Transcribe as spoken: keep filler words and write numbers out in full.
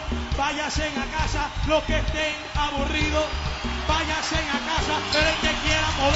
Váyanse a casa los que estén aburridos. Váyanse a casa, pero el que quiera mover